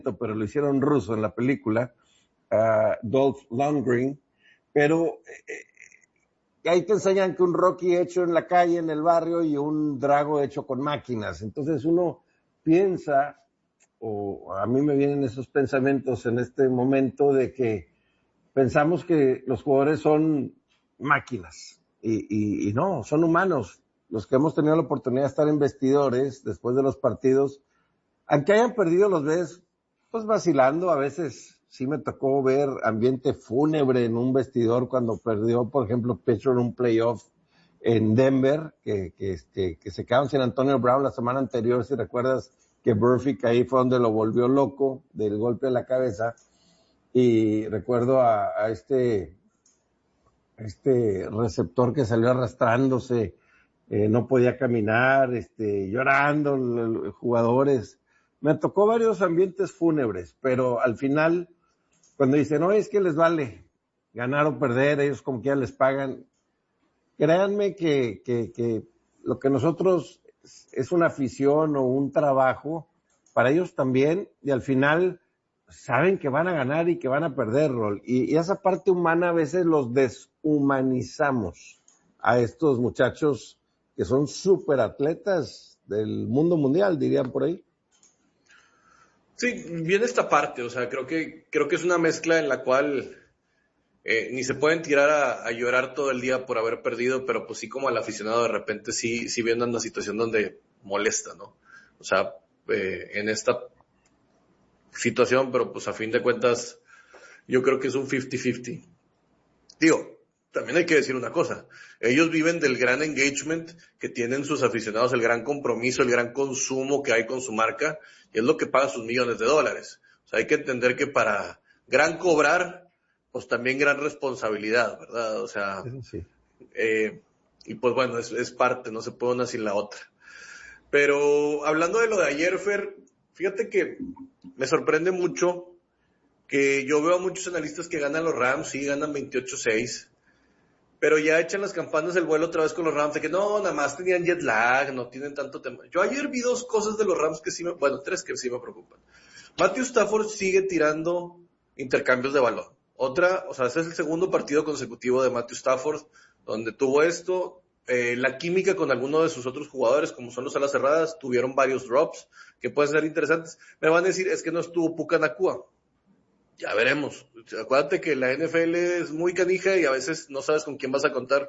pero lo hicieron ruso en la película, Dolph Lundgren, pero ahí te enseñan que un Rocky hecho en la calle, en el barrio, y un Drago hecho con máquinas. Entonces uno piensa, o a mí me vienen esos pensamientos en este momento de que pensamos que los jugadores son máquinas, y no, son humanos. Los que hemos tenido la oportunidad de estar en vestidores después de los partidos, aunque hayan perdido, los ves pues vacilando. A veces sí me tocó ver ambiente fúnebre en un vestidor cuando perdió, por ejemplo, Pitcher en un playoff en Denver, que se quedaron sin Antonio Brown la semana anterior, si recuerdas, que Burfict ahí fue donde lo volvió loco del golpe de la cabeza. Y recuerdo a este receptor que salió arrastrándose, no podía caminar, llorando, jugadores. Me tocó varios ambientes fúnebres, pero al final, cuando dicen, no, es que les vale ganar o perder, ellos como quiera les pagan. Créanme que lo que nosotros es una afición o un trabajo, para ellos también, y al final saben que van a ganar y que van a perder, Rol. Y esa parte humana a veces los deshumanizamos a estos muchachos que son súper atletas del mundo mundial, dirían por ahí. Sí, viene esta parte, o sea, creo que es una mezcla en la cual ni se pueden tirar a llorar todo el día por haber perdido, pero pues sí, como al aficionado de repente sí viendo una situación donde molesta, ¿no? O sea, en esta situación, pero pues a fin de cuentas yo creo que es un 50-50. Digo, también hay que decir una cosa, ellos viven del gran engagement que tienen sus aficionados, el gran compromiso, el gran consumo que hay con su marca, y es lo que paga sus millones de dólares. O sea, hay que entender que para gran cobrar, pues también gran responsabilidad, ¿verdad? O sea, sí. Y pues bueno, es parte, no se puede una sin la otra. Pero hablando de lo de ayer, Fer, fíjate que me sorprende mucho que yo veo a muchos analistas que ganan los Rams, sí, ganan 28-6, pero ya echan las campanas del vuelo otra vez con los Rams, de que no, nada más tenían jet lag, no tienen tanto tema. Yo ayer vi dos cosas de los Rams que sí tres que sí me preocupan. Matthew Stafford sigue tirando intercambios de balón. Otra, o sea, ese es el segundo partido consecutivo de Matthew Stafford, donde tuvo esto, la química con alguno de sus otros jugadores, como son los alas cerradas, tuvieron varios drops que pueden ser interesantes. Me van a decir, es que no estuvo Puka Nacua. Ya veremos. Acuérdate que la NFL es muy canija y a veces no sabes con quién vas a contar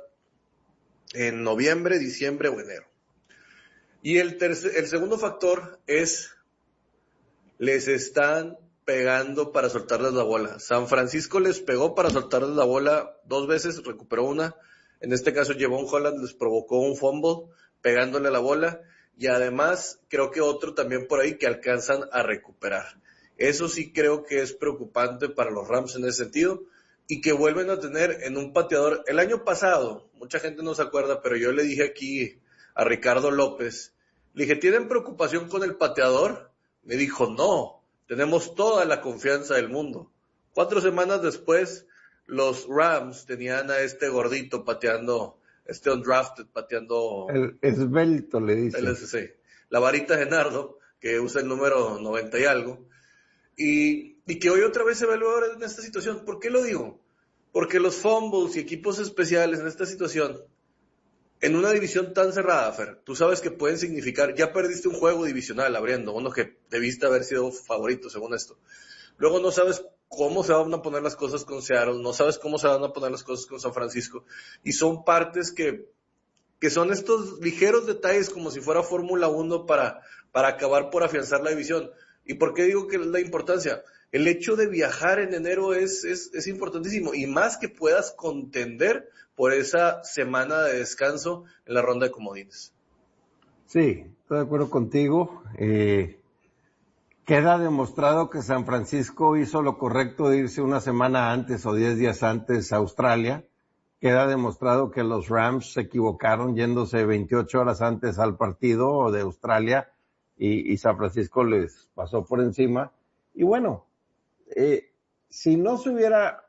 en noviembre, diciembre o enero. Y el segundo factor es, les están pegando para soltarles la bola. San Francisco les pegó para soltarles la bola 2 veces, recuperó una. En este caso, Jevon Holland les provocó un fumble pegándole la bola. Y además, creo que otro también por ahí que alcanzan a recuperar. Eso sí creo que es preocupante para los Rams en ese sentido. Y que vuelven a tener en un pateador. El año pasado, mucha gente no se acuerda, pero yo le dije aquí a Ricardo López, le dije, ¿tienen preocupación con el pateador? Me dijo, no, tenemos toda la confianza del mundo. 4 semanas después, los Rams tenían a este gordito pateando, undrafted pateando. El esbelto, le dice. Sí, la varita Genardo, que usa el número 90 y algo. Y que hoy otra vez se ve ahora en esta situación. ¿Por qué lo digo? Porque los fumbles y equipos especiales en esta situación, en una división tan cerrada, Fer, tú sabes que pueden significar, ya perdiste un juego divisional abriendo, uno que debiste haber sido favorito según esto. Luego no sabes cómo se van a poner las cosas con Seattle, no sabes cómo se van a poner las cosas con San Francisco, y son partes que son estos ligeros detalles como si fuera Fórmula 1 para acabar por afianzar la división. ¿Y por qué digo que es la importancia? El hecho de viajar en enero es importantísimo, y más que puedas contender por esa semana de descanso en la ronda de comodines. Sí, estoy de acuerdo contigo. Queda demostrado que San Francisco hizo lo correcto de irse una semana antes o 10 días antes a Australia. Queda demostrado que los Rams se equivocaron yéndose 28 horas antes al partido de Australia, y San Francisco les pasó por encima. Y bueno, si no se hubiera,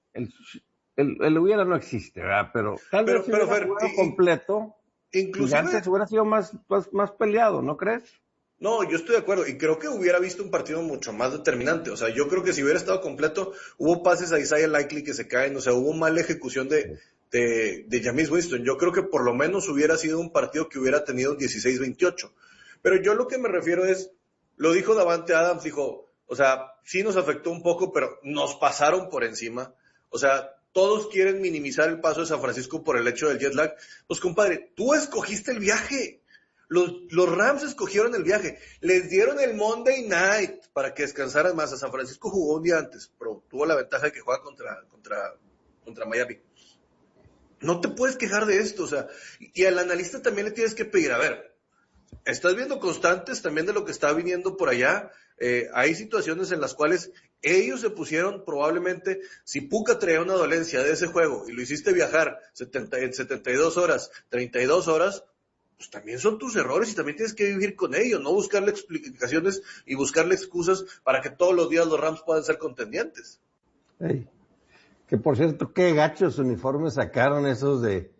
el hubiera no existe, ¿verdad? Pero tal vez si hubiera jugado completo, inclusive Gigantes hubiera sido más peleado, ¿no crees? No, yo estoy de acuerdo y creo que hubiera visto un partido mucho más determinante. O sea, yo creo que si hubiera estado completo, hubo pases a Isaiah Likely que se caen, o sea, hubo mala ejecución de Jameis Winston. Yo creo que por lo menos hubiera sido un partido que hubiera tenido 16-28. Pero yo lo que me refiero es, lo dijo Davante Adams, dijo, o sea, sí nos afectó un poco, pero nos pasaron por encima. O sea, todos quieren minimizar el paso de San Francisco por el hecho del jet lag. Pues compadre, tú escogiste el viaje. Los Rams escogieron el viaje, les dieron el Monday Night para que descansaran más. A San Francisco jugó un día antes, pero tuvo la ventaja de que juega contra Miami. No te puedes quejar de esto, o sea, y al analista también le tienes que pedir, a ver, estás viendo constantes también de lo que está viniendo por allá. Hay situaciones en las cuales ellos se pusieron probablemente, si Puka traía una dolencia de ese juego y lo hiciste viajar en 72 horas, 32 horas, pues también son tus errores y también tienes que vivir con ellos, no buscarle explicaciones y buscarle excusas para que todos los días los Rams puedan ser contendientes. Hey. Que por cierto, qué gachos uniformes sacaron esos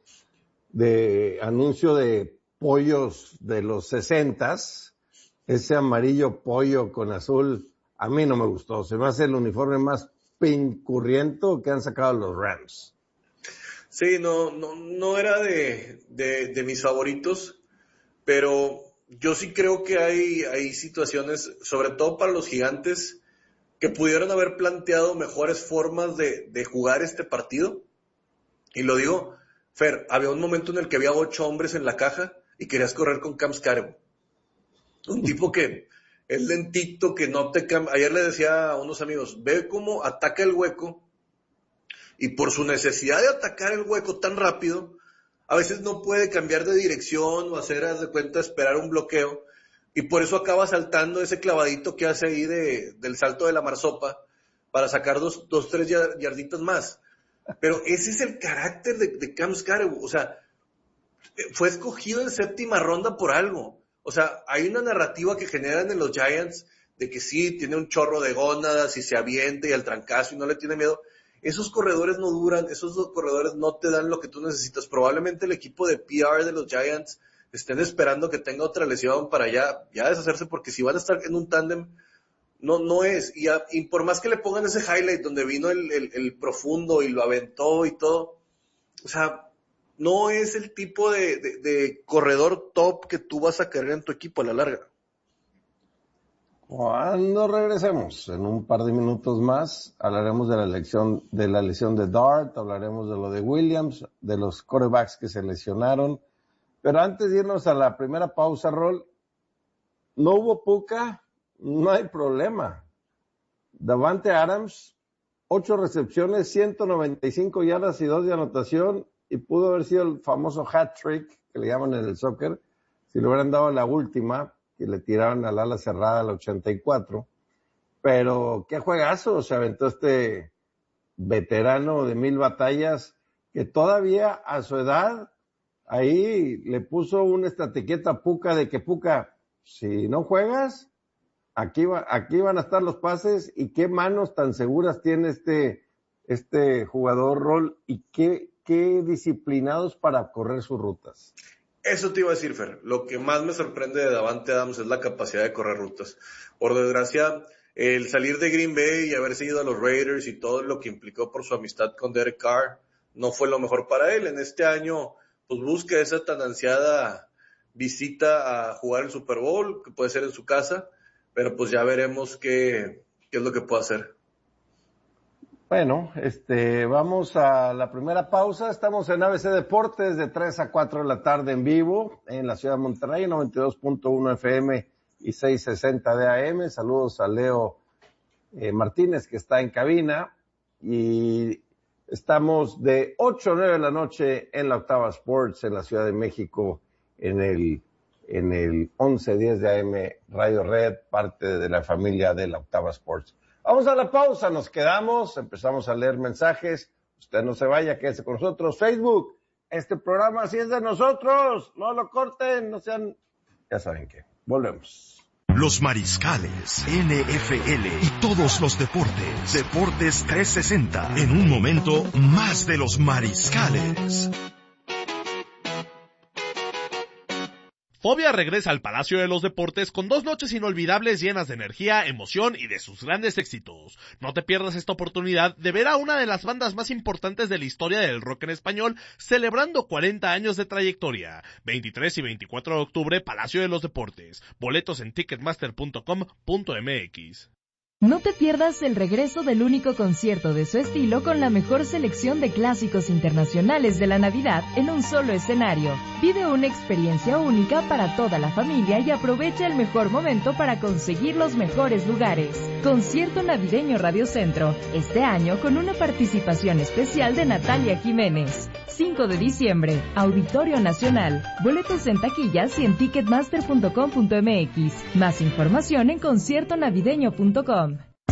de anuncio de pollos de los 60s, ese amarillo pollo con azul, a mí no me gustó, se me hace el uniforme más pincurriento que han sacado los Rams. Sí, no era de mis favoritos, pero yo sí creo que hay situaciones, sobre todo para los Gigantes, que pudieron haber planteado mejores formas de jugar este partido. Y lo digo, Fer, había un momento en el que había 8 hombres en la caja y querías correr con Cam Scarebo. Un tipo que es lentito, que no te cambia. Ayer le decía a unos amigos, ve cómo ataca el hueco, y por su necesidad de atacar el hueco tan rápido, a veces no puede cambiar de dirección o hacer, haz de cuenta, esperar un bloqueo, y por eso acaba saltando ese clavadito que hace ahí del salto de la marsopa para sacar 3 yarditas más. Pero ese es el carácter de Cam Scarebo, o sea, fue escogido en 7ª ronda por algo. O sea, hay una narrativa que generan en los Giants de que sí, tiene un chorro de gónadas y se avienta y al trancazo y no le tiene miedo. Esos corredores no duran, esos corredores no te dan lo que tú necesitas. Probablemente el equipo de PR de los Giants estén esperando que tenga otra lesión para ya deshacerse, porque si van a estar en un tándem, no es. Y por más que le pongan ese highlight donde vino el profundo y lo aventó y todo, o sea, no es el tipo de corredor top que tú vas a querer en tu equipo a la larga. Cuando regresemos, en un par de minutos más, hablaremos de la lesión de Dart, hablaremos de lo de Williams, de los quarterbacks que se lesionaron. Pero antes de irnos a la primera pausa, Rol, no hubo Puka, no hay problema. Davante Adams, 8 recepciones, 195 yardas y 2 de anotación, y pudo haber sido el famoso hat trick que le llaman en el soccer, si le hubieran dado la última, que le tiraron al ala cerrada al 84, pero qué juegazo se aventó este veterano de 1000 batallas, que todavía a su edad, ahí le puso una etiqueta a Puka de que Puka, si no juegas, aquí van a estar los pases, y qué manos tan seguras tiene este jugador, Rol, y qué disciplinados para correr sus rutas. Eso te iba a decir, Fer. Lo que más me sorprende de Davante Adams es la capacidad de correr rutas. Por desgracia, el salir de Green Bay y haberse ido a los Raiders y todo lo que implicó por su amistad con Derek Carr no fue lo mejor para él. En este año, pues busca esa tan ansiada visita a jugar el Super Bowl, que puede ser en su casa, pero pues ya veremos qué es lo que puede hacer. Bueno, vamos a la primera pausa. Estamos en ABC Deportes de 3 a 4 de la tarde en vivo en la ciudad de Monterrey, 92.1 FM y 660 de AM. Saludos a Leo Martínez, que está en cabina, y estamos de 8 a 9 de la noche en la Octava Sports en la Ciudad de México, en el 1110 de AM Radio Red, parte de la familia de la Octava Sports. Vamos a la pausa, nos quedamos, empezamos a leer mensajes. Usted no se vaya, quédese con nosotros. Facebook, este programa sí es de nosotros, no lo corten, no sean, ya saben qué. Volvemos. Los Mariscales, NFL y todos los deportes. Deportes 360. En un momento, más de los Mariscales. Fobia regresa al Palacio de los Deportes con 2 noches inolvidables llenas de energía, emoción y de sus grandes éxitos. No te pierdas esta oportunidad de ver a una de las bandas más importantes de la historia del rock en español celebrando 40 años de trayectoria. 23 y 24 de octubre, Palacio de los Deportes. Boletos en ticketmaster.com.mx. No te pierdas el regreso del único concierto de su estilo con la mejor selección de clásicos internacionales de la Navidad en un solo escenario. Vive una experiencia única para toda la familia y aprovecha el mejor momento para conseguir los mejores lugares. Concierto navideño Radio Centro, este año con una participación especial de Natalia Jiménez. 5 de diciembre, Auditorio Nacional. Boletos en taquillas y en ticketmaster.com.mx. Más información en conciertonavideño.com.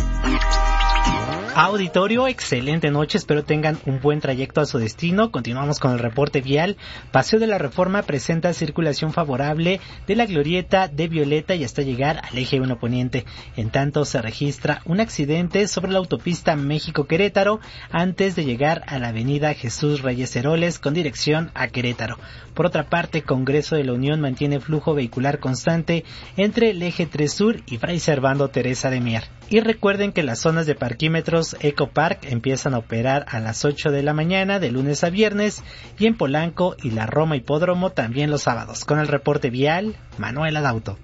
Auditorio, excelente noche, espero tengan un buen trayecto a su destino. Continuamos con el reporte vial. Paseo de la Reforma presenta circulación favorable de la glorieta de Violeta y hasta llegar al eje 1 poniente. En tanto, se registra un accidente sobre la autopista México-Querétaro antes de llegar a la avenida Jesús Reyes Heroles con dirección a Querétaro. Por otra parte, Congreso de la Unión mantiene flujo vehicular constante entre el eje 3 Sur y Fray Servando Teresa de Mier. Y recuerden que las zonas de parquímetros Ecopark empiezan a operar a las 8 de la mañana de lunes a viernes y en Polanco y la Roma Hipódromo también los sábados. Con el reporte vial, Manuel Adauto.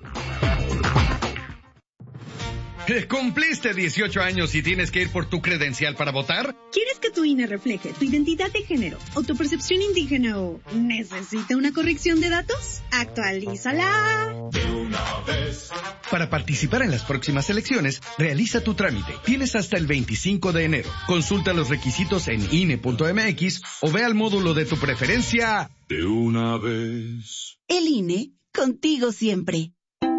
¿Cumpliste 18 años y tienes que ir por tu credencial para votar? ¿Quieres que tu INE refleje tu identidad de género, autopercepción indígena o necesita una corrección de datos? ¡Actualízala! De una vez. Para participar en las próximas elecciones, realiza tu trámite. Tienes hasta el 25 de enero. Consulta los requisitos en INE.mx o ve al módulo de tu preferencia. De una vez. El INE, contigo siempre.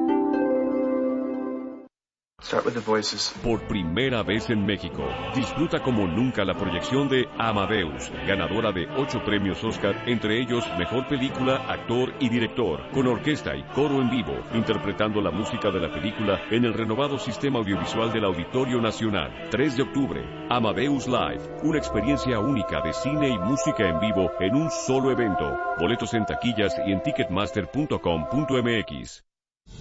Por primera vez en México, disfruta como nunca la proyección de Amadeus, ganadora de 8 premios Oscar, entre ellos Mejor Película, Actor y Director, con orquesta y coro en vivo, interpretando la música de la película en el renovado sistema audiovisual del Auditorio Nacional. 3 de octubre, Amadeus Live, una experiencia única de cine y música en vivo en un solo evento. Boletos en taquillas y en ticketmaster.com.mx.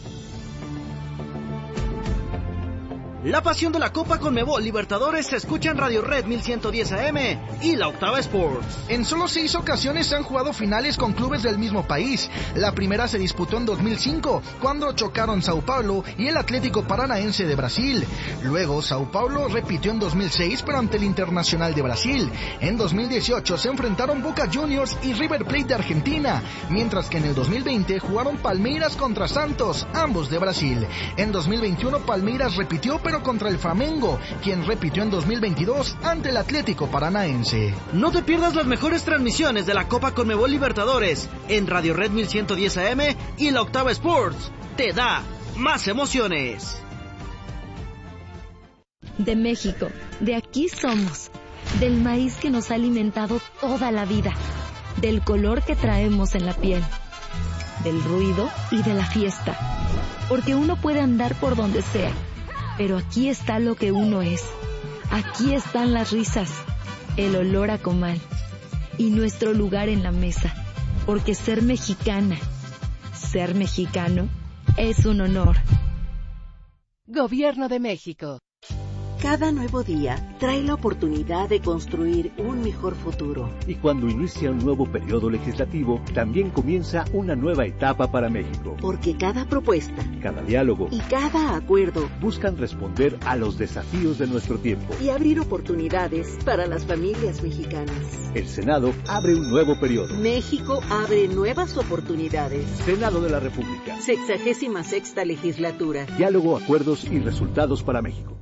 La pasión de la Copa Conmebol Libertadores se escucha en Radio Red 1110 AM y la Octava Sports. En solo 6 ocasiones se han jugado finales con clubes del mismo país. La primera se disputó en 2005, cuando chocaron Sao Paulo y el Atlético Paranaense de Brasil. Luego, Sao Paulo repitió en 2006, pero ante el Internacional de Brasil. En 2018 se enfrentaron Boca Juniors y River Plate de Argentina, mientras que en el 2020 jugaron Palmeiras contra Santos, ambos de Brasil. En 2021 Palmeiras repitió, pero contra el Flamengo, quien repitió en 2022 ante el Atlético Paranaense. No te pierdas las mejores transmisiones de la Copa Conmebol Libertadores en Radio Red 1110 AM y la Octava Sports. Te da más emociones. De México, de aquí somos, del maíz que nos ha alimentado toda la vida, del color que traemos en la piel, del ruido y de la fiesta, porque uno puede andar por donde sea, pero aquí está lo que uno es. Aquí están las risas, el olor a comal y nuestro lugar en la mesa. Porque ser mexicana, ser mexicano, es un honor. Gobierno de México. Cada nuevo día trae la oportunidad de construir un mejor futuro. Y cuando inicia un nuevo periodo legislativo, también comienza una nueva etapa para México. Porque cada propuesta, cada diálogo y cada acuerdo buscan responder a los desafíos de nuestro tiempo y abrir oportunidades para las familias mexicanas. El Senado abre un nuevo periodo. México abre nuevas oportunidades. Senado de la República. 66ª legislatura. Diálogo, acuerdos y resultados para México.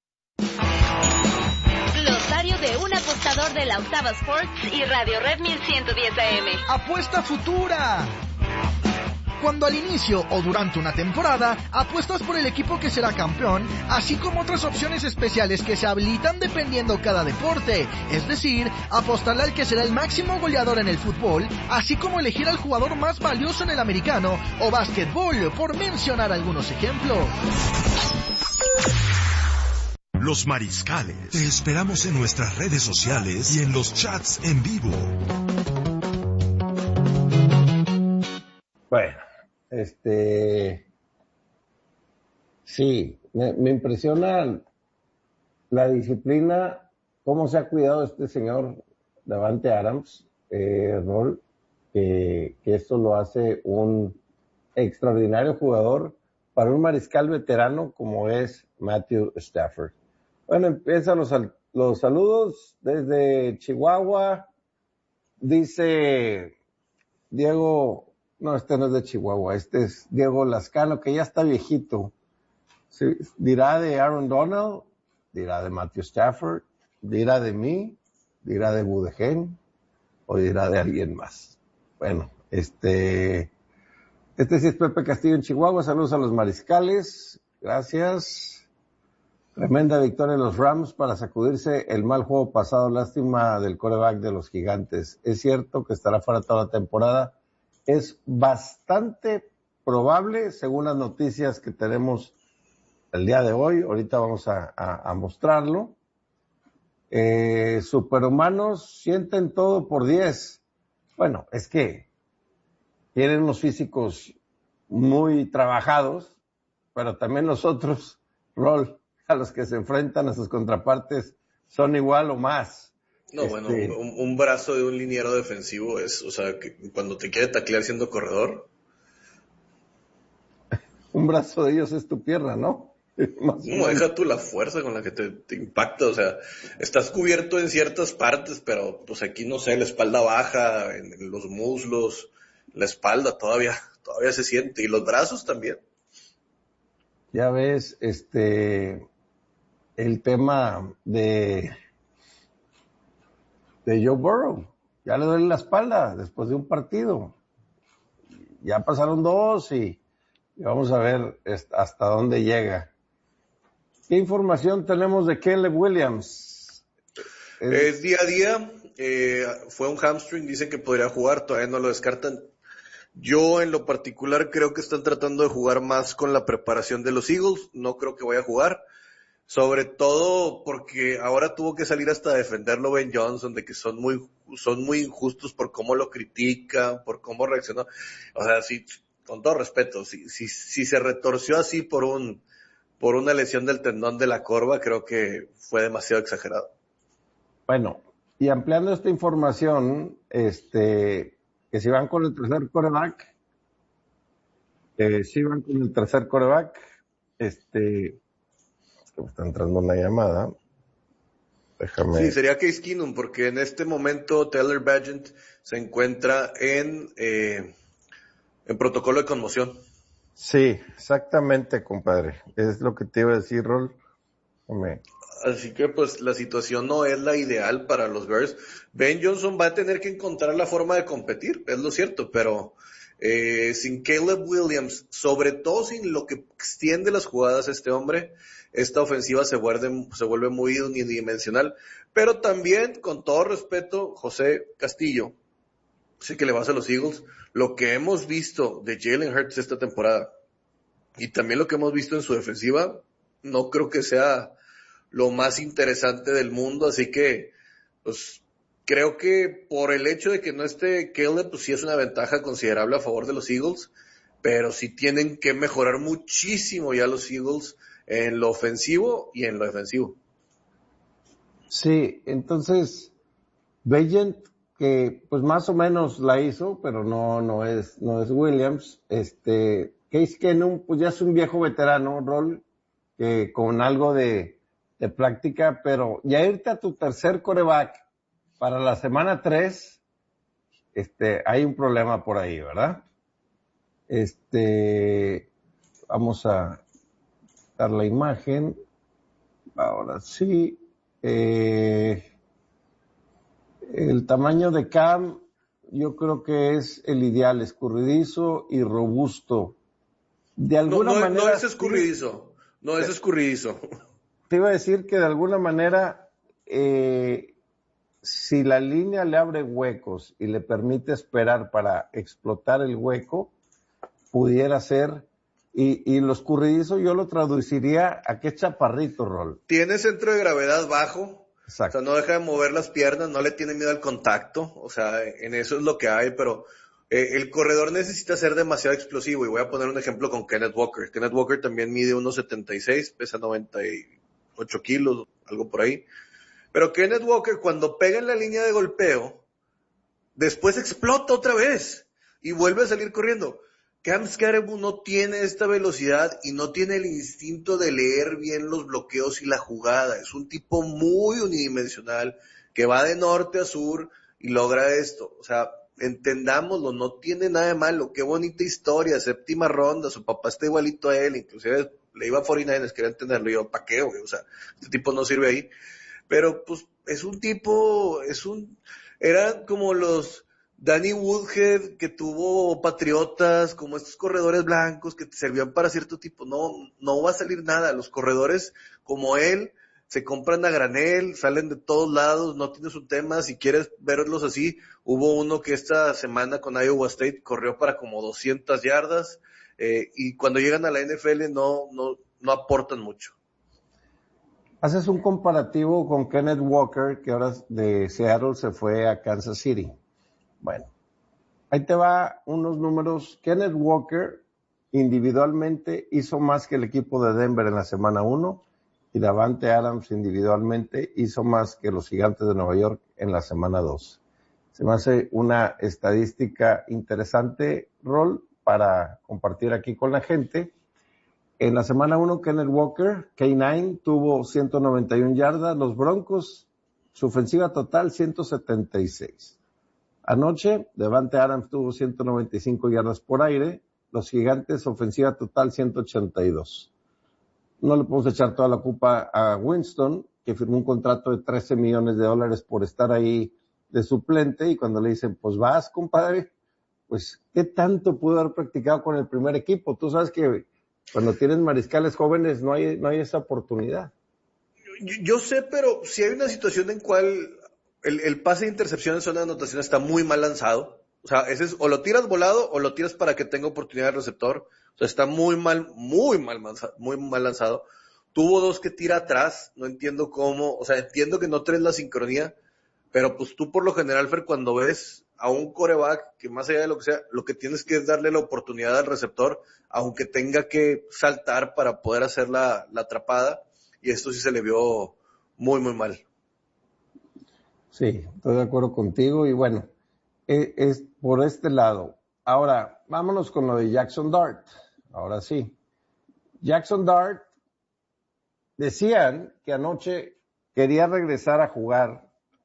De un apostador de la Octava Sports y Radio Red 1110 AM. ¡Apuesta futura! Cuando al inicio o durante una temporada apuestas por el equipo que será campeón, así como otras opciones especiales que se habilitan dependiendo cada deporte, es decir, apostarle al que será el máximo goleador en el fútbol, así como elegir al jugador más valioso en el americano o básquetbol, por mencionar algunos ejemplos. Los Mariscales. Te esperamos en nuestras redes sociales y en los chats en vivo. Bueno, Sí, me impresiona la disciplina, cómo se ha cuidado este señor Davante Adams, Rol, que esto lo hace un extraordinario jugador para un mariscal veterano como es Matthew Stafford. Bueno, empiezan los saludos desde Chihuahua. Dice Diego, no, este no es de Chihuahua, este es Diego Lascano, que ya está viejito. Sí, dirá de Aaron Donald, dirá de Matthew Stafford, dirá de mí, dirá de Budegen, o dirá de alguien más. Bueno, este sí es Pepe Castillo en Chihuahua. Saludos a los mariscales. Gracias. Tremenda victoria de los Rams para sacudirse el mal juego pasado. Lástima del quarterback de los Gigantes. Es cierto que estará fuera toda la temporada. Es bastante probable, según las noticias que tenemos el día de hoy. Ahorita vamos a mostrarlo. Superhumanos sienten todo por 10. Bueno, es que tienen unos físicos muy trabajados, pero también los otros, Rol, a los que se enfrentan a sus contrapartes, son igual o más. No, bueno, un brazo de un liniero defensivo es, o sea, que cuando te quiere taclear siendo corredor. Un brazo de ellos es tu pierna, ¿no? No, deja tú la fuerza con la que te impacta, o sea, estás cubierto en ciertas partes, pero pues aquí no sé, la espalda baja, en los muslos, la espalda todavía se siente, y los brazos también. Ya ves, el tema de Joe Burrow, ya le duele la espalda después de un partido. Ya pasaron 2 y vamos a ver hasta dónde llega. ¿Qué información tenemos de Caleb Williams? Es día a día, fue un hamstring, dicen que podría jugar, todavía no lo descartan. Yo en lo particular creo que están tratando de jugar más con la preparación de los Eagles, no creo que vaya a jugar, sobre todo porque ahora tuvo que salir hasta defenderlo Ben Johnson, de que son muy injustos por cómo lo critican, por cómo reaccionó. O sea, sí, con todo respeto, si se retorció así por una lesión del tendón de la corva, creo que fue demasiado exagerado. Bueno, y ampliando esta información, que si van con el tercer quarterback, es que me está entrando una llamada. Déjame. Sí, sería Case Keenum, porque en este momento Taylor Bagent se encuentra en protocolo de conmoción. Sí, exactamente, compadre. Es lo que te iba a decir, Rol. Así que pues la situación no es la ideal para los Bears. Ben Johnson va a tener que encontrar la forma de competir, es lo cierto, pero sin Caleb Williams, sobre todo sin lo que extiende las jugadas este hombre, esta ofensiva se vuelve muy unidimensional. Pero también, con todo respeto, José Castillo, sé que le vas a los Eagles, lo que hemos visto de Jalen Hurts esta temporada y también lo que hemos visto en su defensiva, no creo que sea lo más interesante del mundo, así que pues creo que por el hecho de que no esté Caleb, pues sí es una ventaja considerable a favor de los Eagles, pero sí tienen que mejorar muchísimo ya los Eagles en lo ofensivo y en lo defensivo. Sí, entonces Bagent, que pues más o menos la hizo, pero no es Williams. Case Keenum, pues ya es un viejo veterano, Rol, que con algo de práctica, pero ya irte a tu tercer quarterback para la semana 3, hay un problema por ahí, ¿verdad? Vamos a dar la imagen. Ahora sí. El tamaño de Cam, yo creo que es el ideal, escurridizo y robusto. De alguna manera. No es escurridizo. No es escurridizo. Te iba a decir que de alguna manera, si la línea le abre huecos y le permite esperar para explotar el hueco, pudiera ser. Y lo escurridizo yo lo traduciría a que es chaparrito, Rol. Tiene centro de gravedad bajo. Exacto. O sea, no deja de mover las piernas, no le tiene miedo al contacto. O sea, en eso es lo que hay, pero El corredor necesita ser demasiado explosivo, y voy a poner un ejemplo con Kenneth Walker. Kenneth Walker también mide 1.76, pesa 98 kilos, algo por ahí. Pero Kenneth Walker, cuando pega en la línea de golpeo, después explota otra vez y vuelve a salir corriendo. Cam Skattebo no tiene esta velocidad y no tiene el instinto de leer bien los bloqueos y la jugada. Es un tipo muy unidimensional que va de norte a sur y logra esto. O sea, entendámoslo, no tiene nada de malo. Qué bonita historia, 7ª ronda, su papá está igualito a él, inclusive le iba a 49ers, quería entenderlo. Yo, ¿para qué, güey? O sea, este tipo no sirve ahí. Pero, pues, es un tipo, era como los Danny Woodhead que tuvo Patriotas, como estos corredores blancos que te servían para cierto tipo. No va a salir nada. Los corredores como él se compran a granel, salen de todos lados, no tienes un tema. Si quieres verlos así, hubo uno que esta semana con Iowa State corrió para como 200 yardas, y cuando llegan a la NFL no aportan mucho. Haces un comparativo con Kenneth Walker, que ahora de Seattle se fue a Kansas City. Bueno, ahí te va unos números. Kenneth Walker individualmente hizo más que el equipo de Denver en la semana 1, y Davante Adams individualmente hizo más que los Gigantes de Nueva York en la semana 2. Se me hace una estadística interesante, Rol, para compartir aquí con la gente. En la semana 1, Kenneth Walker, K9, tuvo 191 yardas. Los Broncos, su ofensiva total, 176. Anoche, Davante Adams tuvo 195 yardas por aire. Los Gigantes, ofensiva total, 182. No le podemos echar toda la culpa a Winston, que firmó un contrato de $13 millones por estar ahí de suplente, y cuando le dicen, pues vas, compadre, pues, ¿qué tanto pudo haber practicado con el primer equipo? Tú sabes que cuando tienes mariscales jóvenes no hay esa oportunidad. Yo sé, pero si hay una situación en cual el pase de intercepción en zona de anotación está muy mal lanzado. O sea, o lo tiras volado o lo tiras para que tenga oportunidad el receptor. O sea, está muy mal lanzado. Tuvo 2 que tira atrás, no entiendo cómo. O sea, entiendo que no traes la sincronía, pero pues tú por lo general, Fer, cuando ves a un quarterback que más allá de lo que sea, lo que tienes que es darle la oportunidad al receptor, aunque tenga que saltar para poder hacer la atrapada, y esto sí se le vio muy, muy mal. Sí, estoy de acuerdo contigo, y bueno, es por este lado. Ahora, vámonos con lo de Jackson Dart. Ahora sí. Jackson Dart, decían que anoche quería regresar a jugar,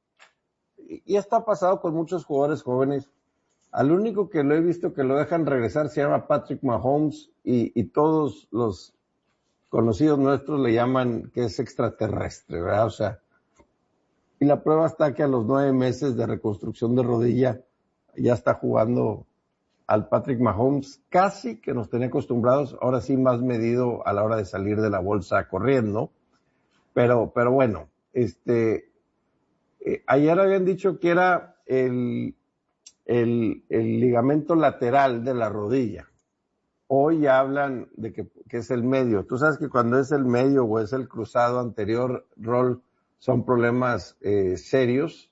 y esto ha pasado con muchos jugadores jóvenes. Al único que lo he visto que lo dejan regresar se llama Patrick Mahomes, y todos los conocidos nuestros le llaman que es extraterrestre, ¿verdad? O sea, y la prueba está que a los 9 meses de reconstrucción de rodilla ya está jugando al Patrick Mahomes, casi que nos tenía acostumbrados, ahora sí más medido a la hora de salir de la bolsa corriendo. Pero bueno, ayer habían dicho que era el ligamento lateral de la rodilla. Hoy ya hablan de que es el medio. Tú sabes que cuando es el medio o es el cruzado anterior, Rol, son problemas serios.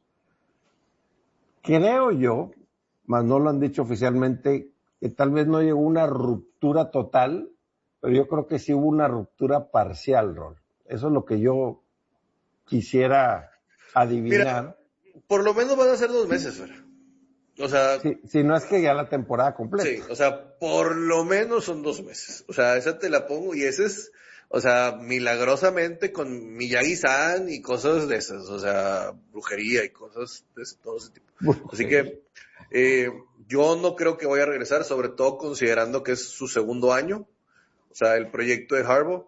Creo yo, mas no lo han dicho oficialmente, que tal vez no llegó una ruptura total, pero yo creo que sí hubo una ruptura parcial, Rol. Eso es lo que yo quisiera adivinar. Mira, por lo menos van a ser 2 meses, Fer. O sea, si no es que ya la temporada completa. Sí, o sea, por lo menos son 2 meses. O sea, esa te la pongo, y ese es, o sea, milagrosamente con Miyagi-san y cosas de esas, o sea, brujería y cosas de todo ese tipo. Así que yo no creo que vaya a regresar, sobre todo considerando que es su segundo año, o sea, el proyecto de Harbaugh.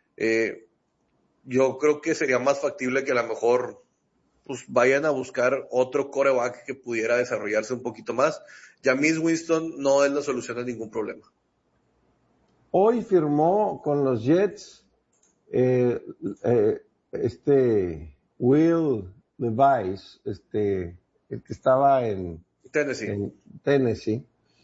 Yo creo que sería más factible que a lo mejor pues vayan a buscar otro quarterback que pudiera desarrollarse un poquito más. Jameis Winston no es la solución a ningún problema. Hoy firmó con los Jets Will Levis, el que estaba en Tennessee.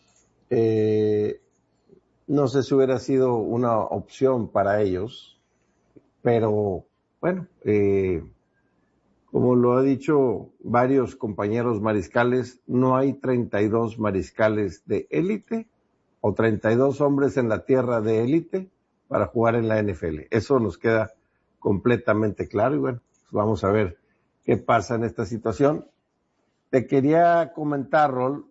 No sé si hubiera sido una opción para ellos, pero bueno, Como lo ha dicho varios compañeros mariscales, no hay 32 mariscales de élite o 32 hombres en la tierra de élite para jugar en la NFL. Eso nos queda completamente claro y bueno, pues vamos a ver qué pasa en esta situación. Te quería comentar, Rol,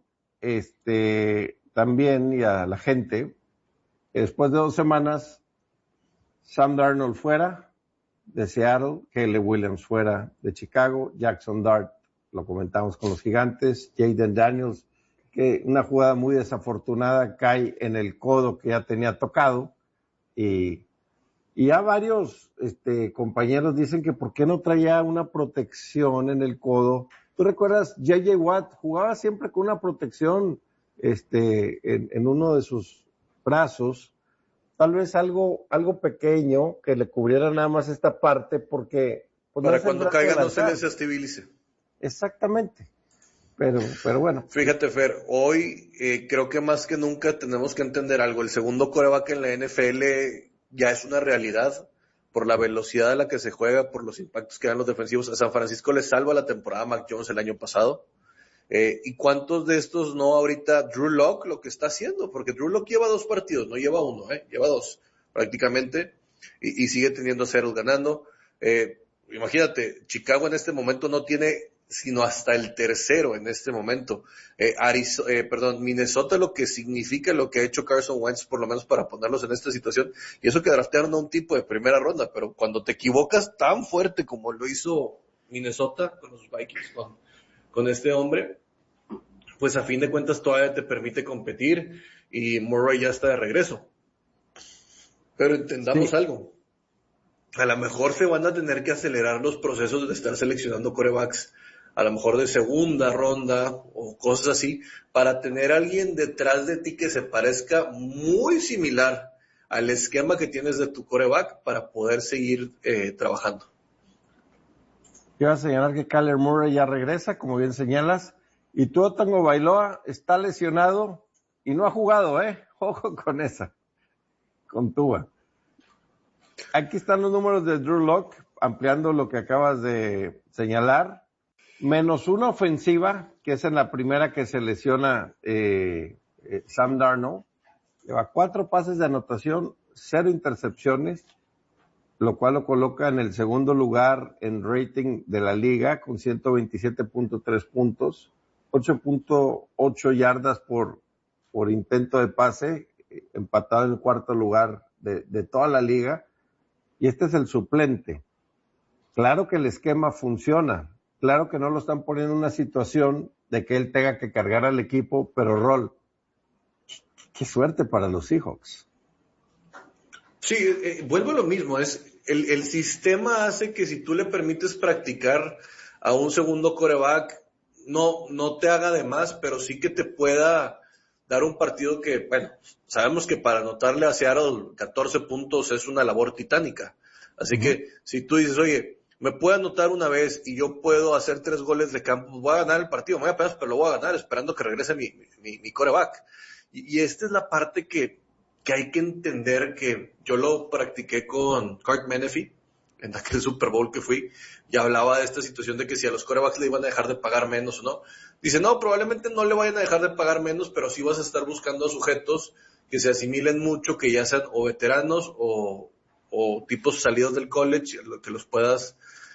también y a la gente, que después de 2 semanas, Sam Darnold fuera de Seattle, Caleb Williams fuera de Chicago, Jackson Dart, lo comentamos con los Gigantes, Jayden Daniels, que una jugada muy desafortunada cae en el codo que ya tenía tocado, y ya varios compañeros dicen que por qué no traía una protección en el codo. ¿Tú recuerdas? J.J. Watt jugaba siempre con una protección en uno de sus brazos, tal vez algo pequeño que le cubriera nada más esta parte porque pues, para no cuando caiga no se desestabilice. Exactamente. Pero bueno. Fíjate, Fer, hoy creo que más que nunca tenemos que entender algo. El segundo quarterback en la NFL ya es una realidad por la velocidad a la que se juega, por los impactos que dan los defensivos. A San Francisco le salva la temporada Mac Jones el año pasado. ¿Y cuántos de estos no ahorita Drew Lock lo que está haciendo? Porque Drew Lock lleva 2 partidos, no lleva 1, lleva 2 prácticamente y sigue teniendo 0 ganando. Imagínate, Chicago en este momento no tiene sino hasta el tercero en este momento. Minnesota, lo que significa lo que ha hecho Carson Wentz, por lo menos para ponerlos en esta situación, y eso que draftearon a un tipo de primera ronda, pero cuando te equivocas tan fuerte como lo hizo Minnesota con los Vikings, con este hombre, pues a fin de cuentas todavía te permite competir y Murray ya está de regreso. Pero entendamos algo. A lo mejor se van a tener que acelerar los procesos de estar seleccionando quarterbacks, a lo mejor de segunda ronda o cosas así, para tener a alguien detrás de ti que se parezca muy similar al esquema que tienes de tu quarterback para poder seguir trabajando. Quiero señalar que Kyler Murray ya regresa, como bien señalas, y Tua Tagovailoa está lesionado y no ha jugado, ojo con esa, con Tua. Aquí están los números de Drew Lock, ampliando lo que acabas de señalar. -1 ofensiva, que es en la primera que se lesiona Sam Darnold. Lleva 4 pases de anotación, 0 intercepciones, lo cual lo coloca en el segundo lugar en rating de la liga con 127.3 puntos, 8.8 yardas por intento de pase, empatado en el cuarto lugar de toda la liga. Y este es el suplente. Claro que el esquema funciona. Claro que no lo están poniendo en una situación de que él tenga que cargar al equipo, pero Rol, qué suerte para los Seahawks. Sí, vuelvo a lo mismo, el sistema hace que si tú le permites practicar a un segundo quarterback, no te haga de más, pero sí que te pueda dar un partido que, bueno, sabemos que para anotarle a Seattle 14 puntos es una labor titánica. Así que si tú dices, oye, me puedo anotar una vez y yo puedo hacer 3 goles de campo, voy a ganar el partido, me voy a pegar, pero lo voy a ganar esperando que regrese mi quarterback. Y esta es la parte que hay que entender, que yo lo practiqué con Kurt Menefee en aquel Super Bowl que fui, y hablaba de esta situación de que si a los quarterbacks le iban a dejar de pagar menos o no. Dice, no, probablemente no le vayan a dejar de pagar menos, pero sí vas a estar buscando sujetos que se asimilen mucho, que ya sean o veteranos o tipos salidos del college, que los puedas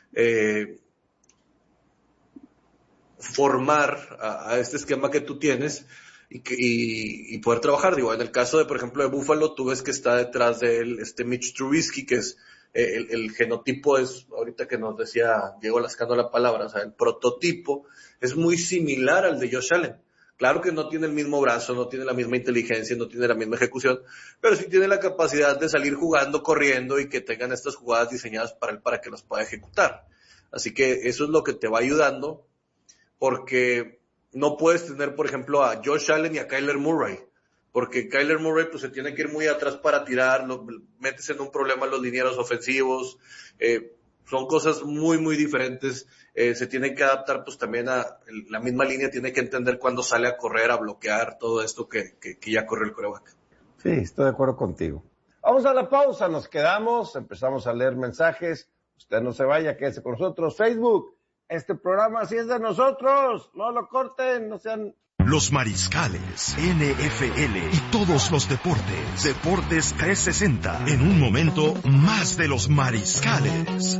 formar a este esquema que tú tienes y poder trabajar. Digo, en el caso de, por ejemplo, de Buffalo, tú ves que está detrás de él Mitch Trubisky, que es el genotipo, es, ahorita que nos decía Diego Lascano la palabra, o sea, el prototipo es muy similar al de Josh Allen. Claro que no tiene el mismo brazo, no tiene la misma inteligencia, no tiene la misma ejecución, pero sí tiene la capacidad de salir jugando, corriendo y que tengan estas jugadas diseñadas para él para que las pueda ejecutar. Así que eso es lo que te va ayudando, porque no puedes tener, por ejemplo, a Josh Allen y a Kyler Murray, porque Kyler Murray pues se tiene que ir muy atrás para tirar, metes en un problema los linieros ofensivos, son cosas muy, muy diferentes. Se tiene que adaptar pues también a la misma línea, tiene que entender cuándo sale a correr, a bloquear, todo esto que ya corre el quarterback. Sí, estoy de acuerdo contigo. Vamos a la pausa, nos quedamos, empezamos a leer mensajes. Usted no se vaya, quédese con nosotros. Facebook, Este programa sí es de nosotros. No lo corten, no sean... Los Mariscales, NFL y todos los deportes. Deportes 360. En un momento, más de los Mariscales.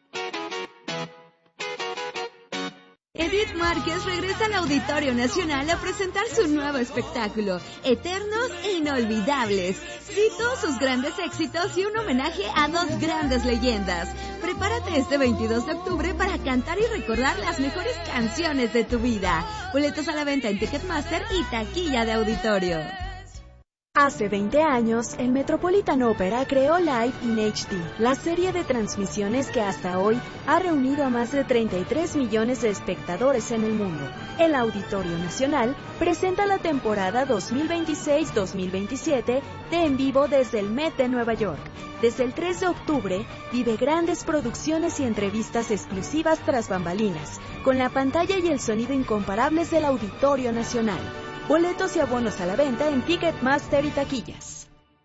Edith Márquez regresa al Auditorio Nacional a presentar su nuevo espectáculo, Eternos e Inolvidables. Cito sus grandes éxitos y un homenaje a dos grandes leyendas. Prepárate este 22 de octubre para cantar y recordar las mejores canciones de tu vida. Boletos a la venta en Ticketmaster y taquilla de auditorio. Hace 20 años, el Metropolitan Opera creó Live in HD, la serie de transmisiones que hasta hoy ha reunido a más de 33 millones de espectadores en el mundo. El Auditorio Nacional presenta la temporada 2026-2027 de En Vivo desde el Met de Nueva York. Desde el 3 de octubre, vive grandes producciones y entrevistas exclusivas tras bambalinas, con la pantalla y el sonido incomparables del Auditorio Nacional. Boletos y abonos a la venta en Ticketmaster y taquillas.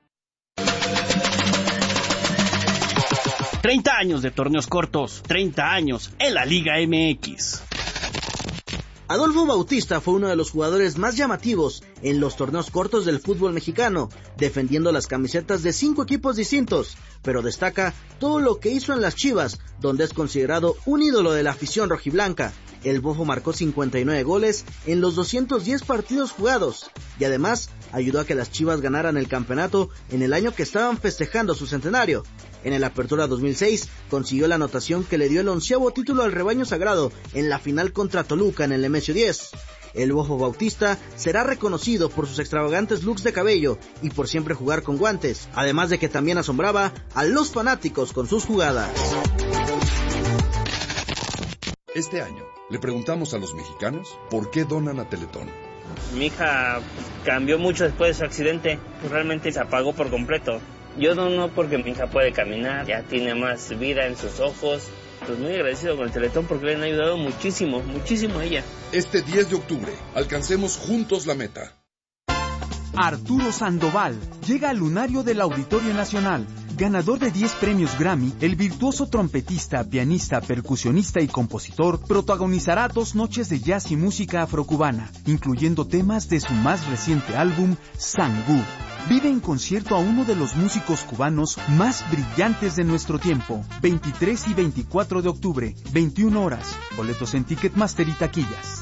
30 años de torneos cortos, 30 años en la Liga MX. Adolfo Bautista fue uno de los jugadores más llamativos en los torneos cortos del fútbol mexicano, defendiendo las camisetas de 5 equipos distintos, pero destaca todo lo que hizo en las Chivas, donde es considerado un ídolo de la afición rojiblanca. El Bofo marcó 59 goles en los 210 partidos jugados y además ayudó a que las Chivas ganaran el campeonato en el año que estaban festejando su centenario. En el Apertura 2006 consiguió la anotación que le dio el 11º título al rebaño sagrado en la final contra Toluca en el Nemesio 10. El Bofo Bautista será reconocido por sus extravagantes looks de cabello y por siempre jugar con guantes, además de que también asombraba a los fanáticos con sus jugadas. Este año le preguntamos a los mexicanos por qué donan a Teletón. Mi hija cambió mucho después de su accidente, pues realmente se apagó por completo. Yo dono porque mi hija puede caminar, ya tiene más vida en sus ojos. Pues muy agradecido con el Teletón porque le han ayudado muchísimo, muchísimo a ella. Este 10 de octubre, alcancemos juntos la meta. Arturo Sandoval llega al lunario del Auditorio Nacional. Ganador de 10 premios Grammy, el virtuoso trompetista, pianista, percusionista y compositor protagonizará 2 noches de jazz y música afrocubana, incluyendo temas de su más reciente álbum, Sangú. Vive en concierto a uno de los músicos cubanos más brillantes de nuestro tiempo. 23 y 24 de octubre, 21 horas. Boletos en Ticketmaster y taquillas.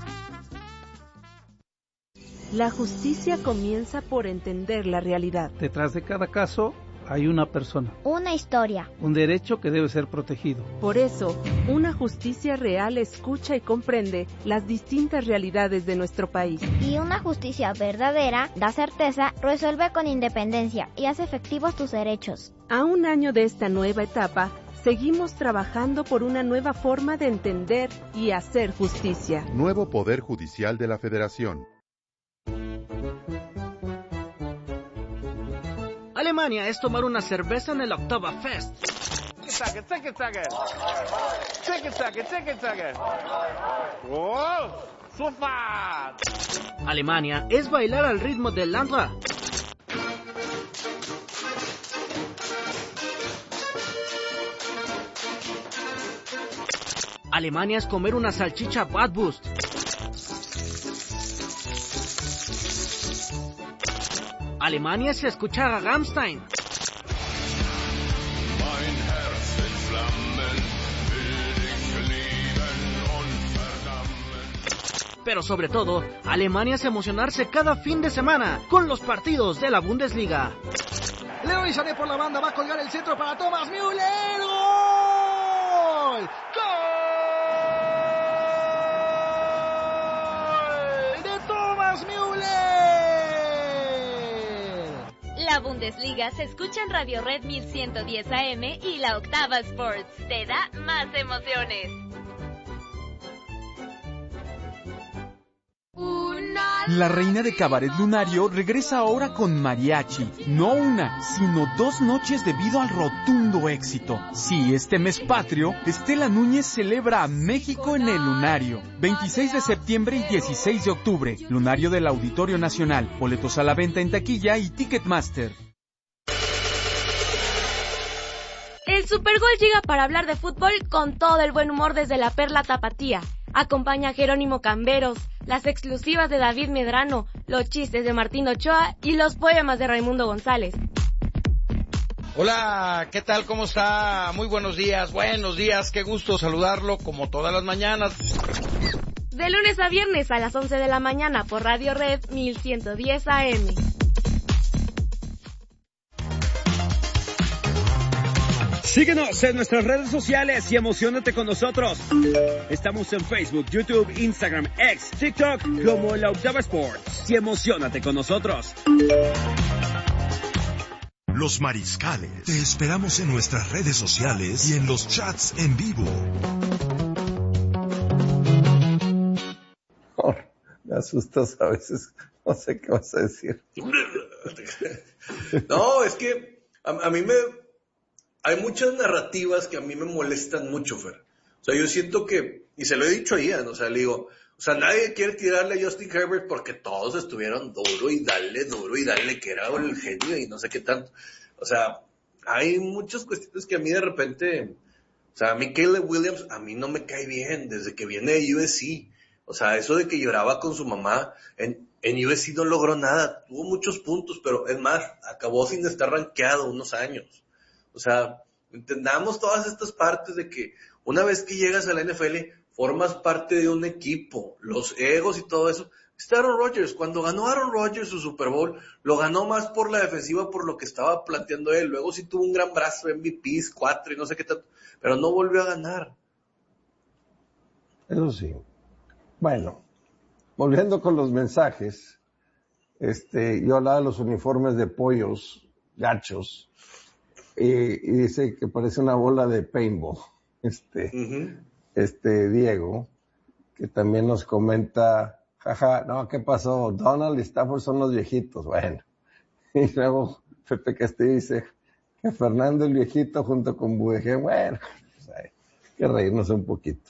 La justicia comienza por entender la realidad. Detrás de cada caso hay una persona. Una historia. Un derecho que debe ser protegido. Por eso, una justicia real escucha y comprende las distintas realidades de nuestro país. Y una justicia verdadera da certeza, resuelve con independencia y hace efectivos tus derechos. A un año de esta nueva etapa, seguimos trabajando por una nueva forma de entender y hacer justicia. Nuevo Poder Judicial de la Federación. Alemania es tomar una cerveza en el Oktoberfest. Alemania es bailar al ritmo del Landra. Alemania es comer una salchicha Bratwurst. Alemania es escuchar a Rammstein. Pero sobre todo, Alemania es emocionarse cada fin de semana con los partidos de la Bundesliga. Leroy Sané por la banda va a colgar el centro para Thomas Müller. ¡Gol! ¡Gol! ¡De Thomas Müller! La Bundesliga se escucha en Radio Red 1110 AM y la Octava Sports. Te da más emociones. La reina de Cabaret Lunario regresa ahora con mariachi. No una, sino 2 noches debido al rotundo éxito. Sí, este mes patrio, Estela Núñez celebra a México en el Lunario. 26 de septiembre y 16 de octubre. Lunario del Auditorio Nacional. Boletos a la venta en taquilla y Ticketmaster. Es El Supergol llega para hablar de fútbol con todo el buen humor desde la Perla Tapatía. Acompaña a Jerónimo Camberos, las exclusivas de David Medrano, los chistes de Martín Ochoa y los poemas de Raimundo González. Hola, ¿qué tal? ¿Cómo está? Muy buenos días, qué gusto saludarlo como todas las mañanas. De lunes a viernes a las 11 de la mañana por Radio Red 1110 AM. Síguenos en nuestras redes sociales y emociónate con nosotros. Estamos en Facebook, YouTube, Instagram, X, TikTok como La Octava Sports. Y emociónate con nosotros. Los Mariscales. Te esperamos en nuestras redes sociales y en los chats en vivo. Oh, me asustas a veces. No sé qué vas a decir. No, es que a mí hay muchas narrativas que a mí me molestan mucho, Fer. O sea, yo siento que, y se lo he dicho a Ian, o sea, le digo, o sea, nadie quiere tirarle a Justin Herbert porque todos estuvieron duro y dale, que era el genio y no sé qué tanto. O sea, hay muchas cuestiones que a mí de repente, o sea, a mí Caleb Williams, a mí no me cae bien desde que viene de USC. O sea, eso de que lloraba con su mamá, en USC no logró nada, tuvo muchos puntos, pero es más, acabó sin estar rankeado unos años. O sea, entendamos todas estas partes de que una vez que llegas a la NFL, formas parte de un equipo, los egos y todo eso. Está Aaron Rodgers. Cuando ganó Aaron Rodgers su Super Bowl, lo ganó más por la defensiva, por lo que estaba planteando él. Luego sí tuvo un gran brazo, MVPs, 4 y no sé qué tanto, pero no volvió a ganar. Eso sí. Bueno, volviendo con los mensajes, yo hablaba de los uniformes de pollos gachos. Y dice que parece una bola de paintball. Diego, que también nos comenta, jaja, no, ¿qué pasó? Donald y Stafford son los viejitos. Bueno. Y luego Pepe Castillo dice que Fernando el viejito junto con Budegen. Bueno, pues hay que reírnos un poquito.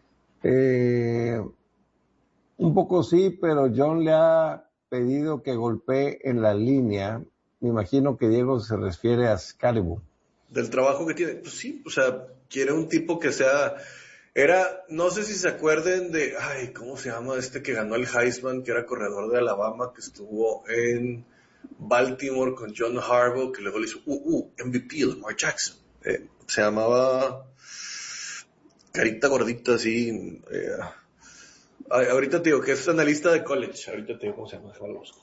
Un poco sí, pero John le ha pedido que golpee en la línea. Me imagino que Diego se refiere a Excalibur. Del trabajo que tiene. Pues sí, o sea, quiere un tipo que sea... no sé si se acuerden de... ¿cómo se llama que ganó el Heisman, que era corredor de Alabama, que estuvo en Baltimore con John Harbaugh, que luego le hizo MVP, Lamar Jackson. Se llamaba... Carita gordita, así... ahorita te digo que es analista de college. Ahorita te digo cómo se llama.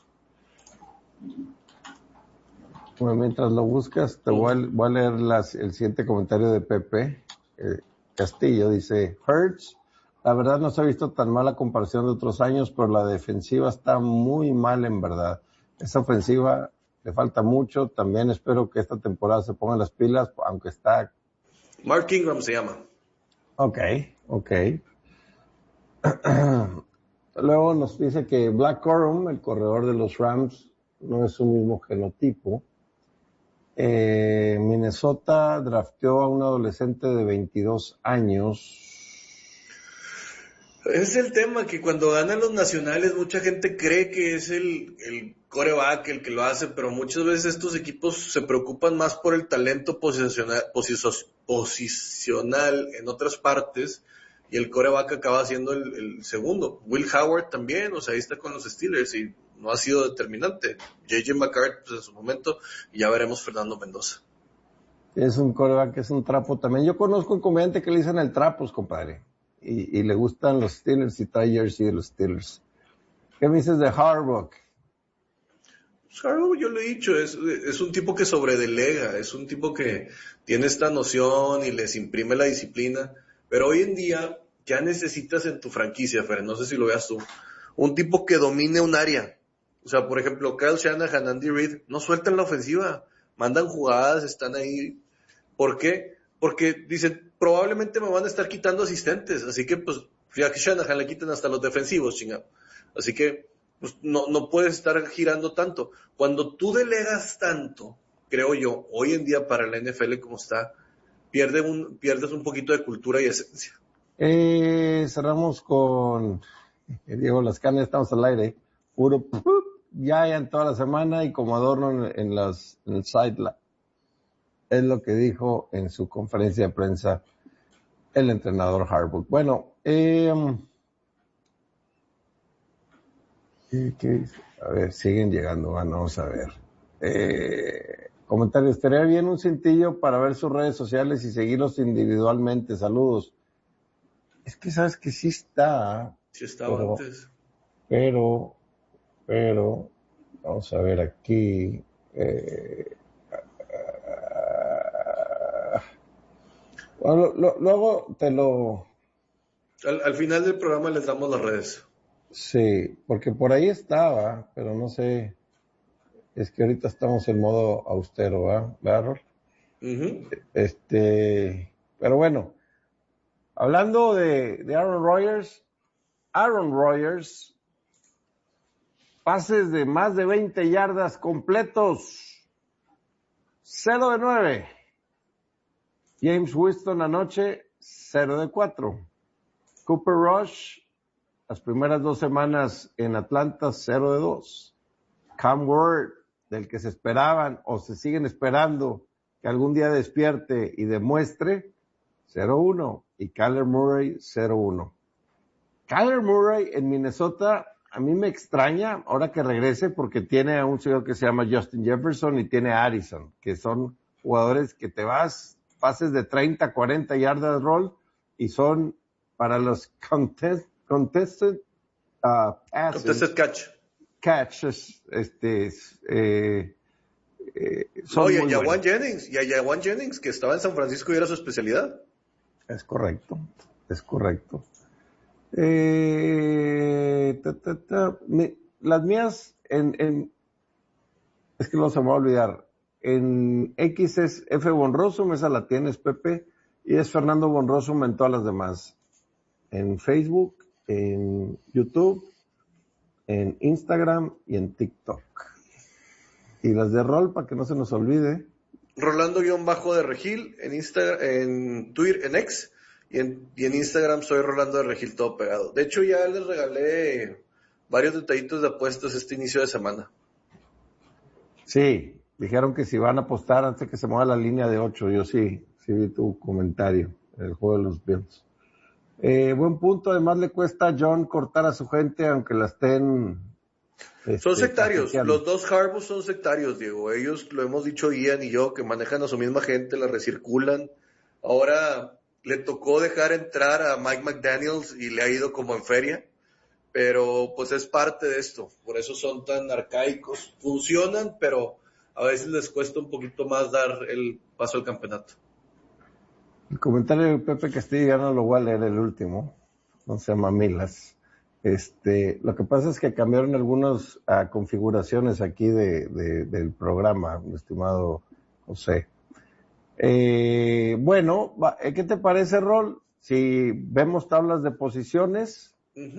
Bueno, mientras lo buscas, te voy a leer el siguiente comentario de Pepe Castillo. Dice, Hurts, la verdad no se ha visto tan mala comparación de otros años, pero la defensiva está muy mal en verdad. Esa ofensiva le falta mucho. También espero que esta temporada se pongan las pilas, aunque está... Mark Ingram se llama. Ok. Luego nos dice que Black Corum, el corredor de los Rams, no es su mismo genotipo. Minnesota drafteó a un adolescente de 22 años. Es el tema, que cuando ganan los nacionales mucha gente cree que es el quarterback el que lo hace, pero muchas veces estos equipos se preocupan más por el talento posicional en otras partes, y el quarterback acaba siendo el segundo. Will Howard también, o sea, ahí está con los Steelers y no ha sido determinante. J.J. McCarthy, pues en su momento, y ya veremos Fernando Mendoza. Es un quarterback, es un trapo también. Yo conozco un comediante que le dicen el trapos, compadre, y le gustan los Steelers y trae jersey de los Steelers. ¿Qué me dices de Harbaugh? Pues Harbaugh, yo lo he dicho, es un tipo que sobredelega, es un tipo que tiene esta noción y les imprime la disciplina, pero hoy en día ya necesitas en tu franquicia, Fer, no sé si lo veas tú, un tipo que domine un área. O sea, por ejemplo, Kyle Shanahan, Andy Reid, no sueltan la ofensiva, mandan jugadas, están ahí. ¿Por qué? Porque dicen, probablemente me van a estar quitando asistentes, así que pues, ya que Shanahan le quitan hasta los defensivos, chingado. Así que, pues, no puedes estar girando tanto. Cuando tú delegas tanto, creo yo, hoy en día para la NFL como está, pierdes un poquito de cultura y esencia. Cerramos con Diego Lascano, estamos al aire. Puro ya en toda la semana y como adorno en el sideline. Es lo que dijo en su conferencia de prensa el entrenador Harbaugh. Bueno, a ver, siguen llegando, vamos a ver. Comentarios, estaría bien un cintillo para ver sus redes sociales y seguirlos individualmente. Saludos. Es que sabes que sí está. Sí estaba antes. Pero, vamos a ver aquí. Bueno, luego te lo... Al final del programa les damos las redes. Sí, porque por ahí estaba, pero no sé. Es que ahorita estamos en modo austero, ¿verdad, Rol? Uh-huh. Pero bueno, hablando de Aaron Rodgers, pases de más de 20 yardas completos, 0 de 9. James Winston anoche, 0 de 4. Cooper Rush, las primeras 2 semanas en Atlanta, 0 de 2. Cam Ward, del que se esperaban o se siguen esperando que algún día despierte y demuestre, 0-1. Y Kyler Murray, 0-1. Kyler Murray en Minnesota, a mí me extraña ahora que regrese porque tiene a un señor que se llama Justin Jefferson y tiene a Addison, que son jugadores que te pases de 30, 40 yardas roll y son para los contested catches, son y a Jawan Jennings, que estaba en San Francisco y era su especialidad. Es correcto. Las mías es que no se me va a olvidar. En X es F. Bonrosum, esa la tienes, Pepe, y es Fernando Bonrosum en todas las demás. En Facebook, en YouTube, en Instagram y en TikTok. Y las de Rol, para que no se nos olvide. Rolando-de Regil en Twitter, en X, y en Instagram soy Rolando de Regil, todo pegado. De hecho, ya les regalé varios detallitos de apuestas este inicio de semana. Sí, dijeron que si van a apostar antes que se mueva la línea de 8, yo sí vi tu comentario, el juego de los Bills. Buen punto, además le cuesta a John cortar a su gente aunque la estén... Son sectarios, los dos Harbaugh son sectarios, Diego. Ellos, lo hemos dicho Ian y yo, que manejan a su misma gente, la recirculan. Ahora le tocó dejar entrar a Mike McDaniels y le ha ido como en feria, pero pues es parte de esto, por eso son tan arcaicos. Funcionan, pero a veces les cuesta un poquito más dar el paso al campeonato. El comentario de Pepe Castillo ya no lo voy a leer, el último, no se llama Milas. Lo que pasa es que cambiaron algunas configuraciones aquí del programa, mi estimado José. Bueno, ¿qué te parece, Rol? Si vemos tablas de posiciones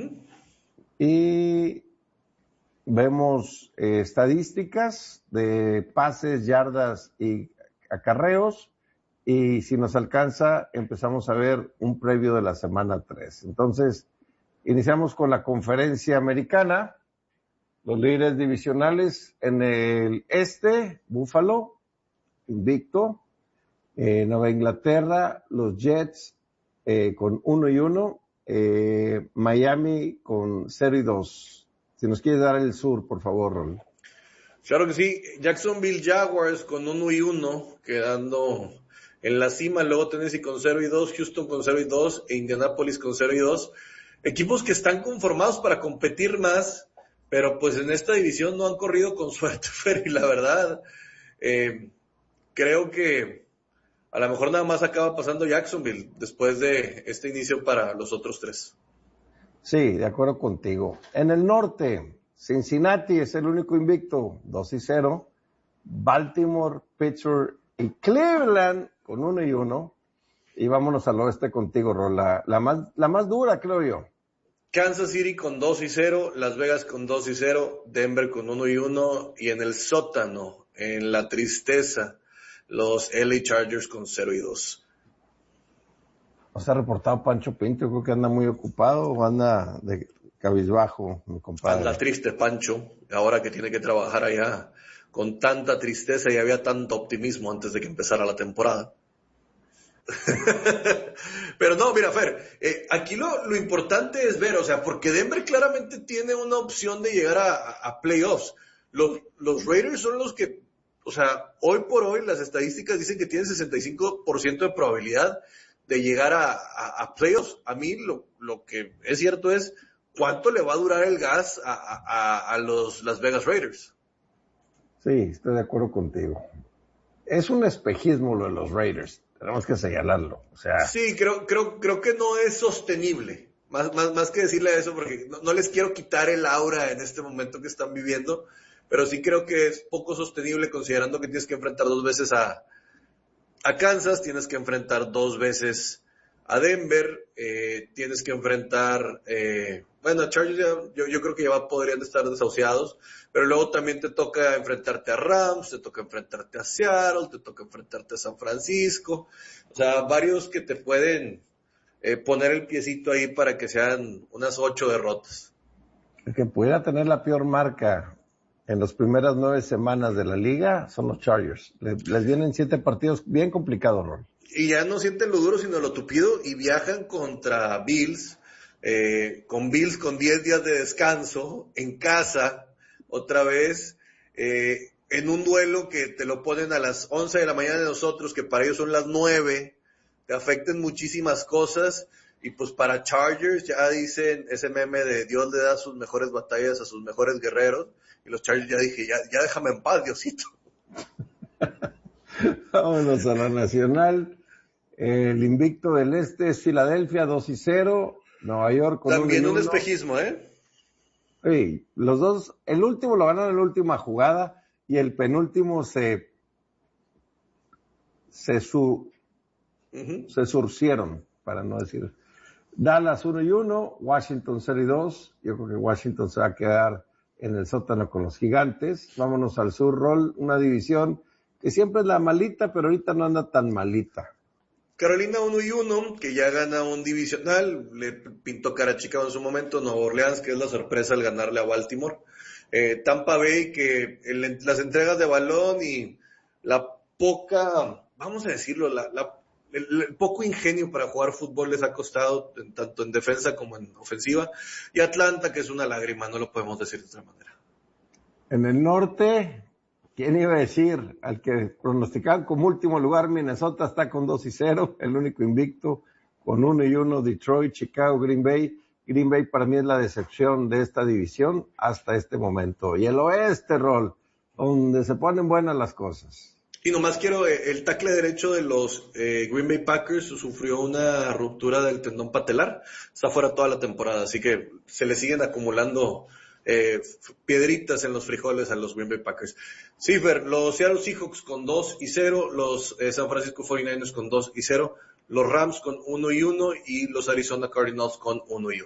y vemos estadísticas de pases, yardas y acarreos, y si nos alcanza, empezamos a ver un previo de la semana 3. Entonces, iniciamos con la conferencia americana, los líderes divisionales en el este, Buffalo, invicto, Nueva Inglaterra, los Jets con 1-1, Miami con 0-2. Si nos quieres dar el sur, por favor, Rol. Claro que sí, Jacksonville Jaguars con 1-1, quedando en la cima, luego Tennessee con 0-2, Houston con 0-2 e Indianapolis con 0-2. Equipos que están conformados para competir más, pero pues en esta división no han corrido con suerte, Fer, y la verdad, creo que a lo mejor nada más acaba pasando Jacksonville después de este inicio para los otros 3. Sí, de acuerdo contigo. En el norte, Cincinnati es el único invicto, 2-0. Baltimore, Pittsburgh y Cleveland con 1-1. Y vámonos al oeste contigo, Rola. La más dura, creo yo. Kansas City con 2-0, Las Vegas con 2-0, Denver con 1-1, y en el sótano, en la tristeza, los LA Chargers con 0-2. ¿No se ha reportado Pancho Pinto? Yo creo que anda muy ocupado, o anda cabizbajo, mi compadre. Anda triste, Pancho, ahora que tiene que trabajar allá con tanta tristeza y había tanto optimismo antes de que empezara la temporada. Pero no, mira, Fer, aquí lo importante es ver, o sea, porque Denver claramente tiene una opción de llegar a playoffs. Los Raiders son los que, o sea, hoy por hoy las estadísticas dicen que tienen 65% de probabilidad de llegar a playoffs. A mí lo que es cierto es cuánto le va a durar el gas a los Las Vegas Raiders. Sí, estoy de acuerdo contigo. Es un espejismo lo de los Raiders. Tenemos que señalarlo. O sea, sí, creo que no es sostenible. Más que decirle eso, porque no les quiero quitar el aura en este momento que están viviendo, pero sí creo que es poco sostenible considerando que tienes que enfrentar 2 veces a Kansas, tienes que enfrentar 2 veces a Denver, tienes que enfrentar, a Chargers yo creo que ya podrían estar desahuciados, pero luego también te toca enfrentarte a Rams, te toca enfrentarte a Seattle, te toca enfrentarte a San Francisco, o sea, varios que te pueden poner el piecito ahí para que sean unas 8 derrotas. El que pudiera tener la peor marca en las primeras 9 semanas de la liga son los Chargers. Les vienen 7 partidos bien complicados, Ron. Y ya no sienten lo duro sino lo tupido y viajan contra Bills, con 10 días de descanso, en casa, otra vez, en un duelo que te lo ponen a las 11 de la mañana de nosotros, que para ellos son las 9, te afectan muchísimas cosas, y pues para Chargers ya dicen ese meme de Dios le da sus mejores batallas a sus mejores guerreros, y los Chargers ya dije, ya déjame en paz, Diosito. Vámonos a la nacional. El invicto del este es Filadelfia 2-0, Nueva York con también un espejismo, Sí, los dos, el último lo ganaron en la última jugada y el penúltimo se surcieron, para no decir. Dallas 1-1, Washington 0-2, yo creo que Washington se va a quedar en el sótano con los Gigantes. Vámonos al sur, Roll, una división que siempre es la malita, pero ahorita no anda tan malita. Carolina 1-1, que ya gana un divisional, le pintó cara a Chicago en su momento, Nueva Orleans, que es la sorpresa al ganarle a Baltimore, Tampa Bay, que las entregas de balón y la poca, vamos a decirlo, el poco ingenio para jugar fútbol les ha costado, tanto en defensa como en ofensiva, y Atlanta, que es una lágrima, no lo podemos decir de otra manera. En el norte, ¿quién iba a decir? Al que pronosticaban como último lugar, Minnesota está con 2-0, el único invicto, con 1-1, Detroit, Chicago, Green Bay. Green Bay para mí es la decepción de esta división hasta este momento. Y el oeste, Rol, donde se ponen buenas las cosas. Y nomás quiero, el tackle derecho de los Green Bay Packers sufrió una ruptura del tendón patelar, está fuera toda la temporada, así que se le siguen acumulando piedritas en los frijoles a los Green Bay Packers. Sí, Fer, los Seattle Seahawks con 2-0, los San Francisco 49ers con 2-0, los Rams con 1-1 y los Arizona Cardinals con 1-1.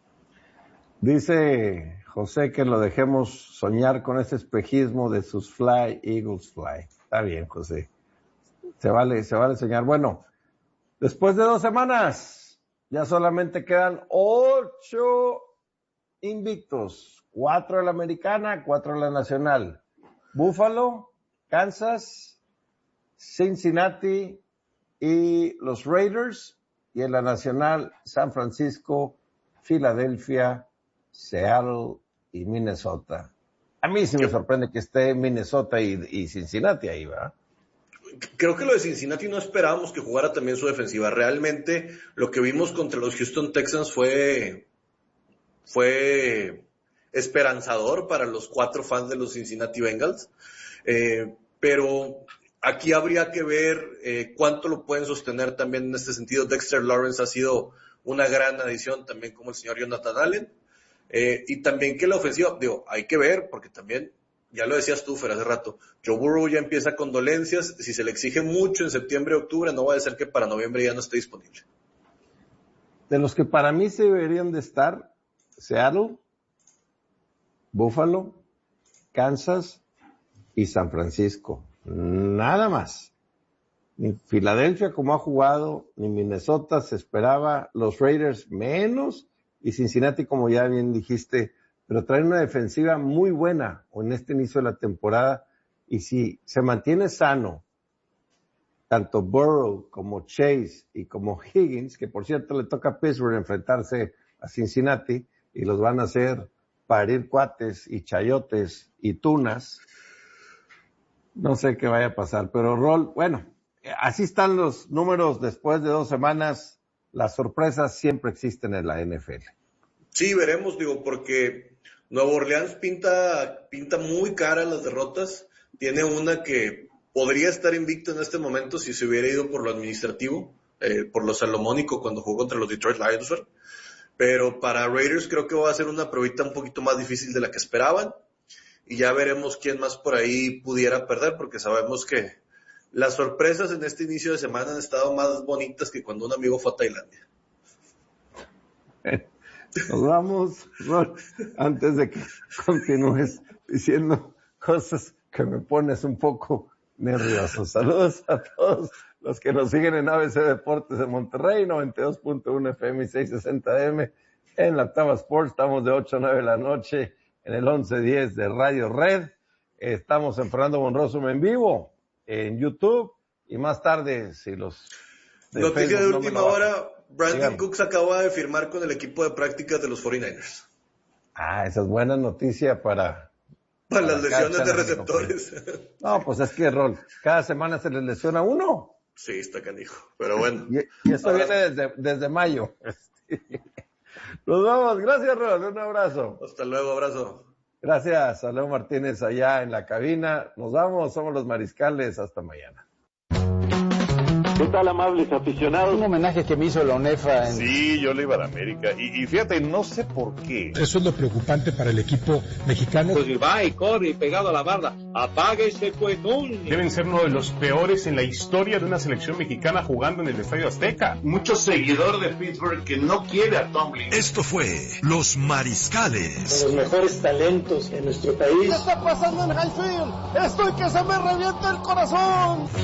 Dice José que lo dejemos soñar con ese espejismo de sus Fly, Eagles Fly. Está bien, José. Se vale soñar. Bueno, después de 2 semanas, ya solamente quedan 8 invictos. 4 de la americana, 4 de la nacional. Buffalo, Kansas, Cincinnati y los Raiders. Y en la nacional, San Francisco, Filadelfia, Seattle y Minnesota. A mí sí me sorprende que esté Minnesota y Cincinnati ahí, ¿verdad? Creo que lo de Cincinnati no esperábamos que jugara también su defensiva. Realmente lo que vimos contra los Houston Texans fue esperanzador para los 4 fans de los Cincinnati Bengals. Pero aquí habría que ver cuánto lo pueden sostener también en este sentido. Dexter Lawrence ha sido una gran adición, también como el señor Jonathan Allen. Y también que la ofensiva, hay que ver, porque también, ya lo decías tú, Fer, hace rato, Joe Burrow ya empieza con dolencias, si se le exige mucho en septiembre, octubre, no va a ser que para noviembre ya no esté disponible. De los que para mí se deberían de estar, Seattle, Buffalo, Kansas y San Francisco. Nada más. Ni Filadelfia como ha jugado, ni Minnesota se esperaba, los Raiders menos, y Cincinnati, como ya bien dijiste, pero trae una defensiva muy buena en este inicio de la temporada, y si se mantiene sano, tanto Burrow como Chase y como Higgins, que por cierto le toca a Pittsburgh enfrentarse a Cincinnati, y los van a hacer parir cuates y chayotes y tunas, no sé qué vaya a pasar, pero bueno, así están los números después de 2 semanas. Las sorpresas siempre existen en la NFL. Sí, veremos, porque Nueva Orleans pinta muy cara las derrotas. Tiene una que podría estar invicto en este momento si se hubiera ido por lo administrativo, por lo salomónico cuando jugó contra los Detroit Lions. Pero para Raiders creo que va a ser una pruebita un poquito más difícil de la que esperaban. Y ya veremos quién más por ahí pudiera perder, porque sabemos que las sorpresas en este inicio de semana han estado más bonitas que cuando un amigo fue a Tailandia. Nos vamos, Ron, antes de que continúes diciendo cosas que me pones un poco nervioso. Saludos a todos los que nos siguen en ABC Deportes de Monterrey, 92.1 FM y 660M, en la Octava Sports. Estamos de 8 a 9 de la noche en el 1110 de Radio Red. Estamos en Fernando Monroso en vivo en YouTube, y más tarde, si los noticia de última hora, Brandon Cooks acaba de firmar con el equipo de prácticas de los 49ers. Esa es buena noticia para las lesiones de receptores. No, pues es que, Rol, cada semana se les lesiona uno. Sí, está canijo, pero bueno. Y esto viene desde mayo. Nos vamos, gracias, Rol, un abrazo. Hasta luego, abrazo. Gracias a Leo Martínez allá en la cabina. Nos vamos, somos los Mariscales, hasta mañana. ¿Qué tal, amables aficionados? Un homenaje que me hizo la UNEFA. Sí, yo le iba a la América. Y fíjate, no sé por qué. Eso es lo preocupante para el equipo mexicano. Pues va y corre y pegado a la barda. Apague ese cuetón. Deben ser uno de los peores en la historia de una selección mexicana jugando en el Estadio Azteca. Mucho seguidor de Pittsburgh que no quiere a Tomlin. Esto fue Los Mariscales. Los mejores talentos en nuestro país. ¿Qué está pasando en Highfield? Estoy que se me revienta el corazón.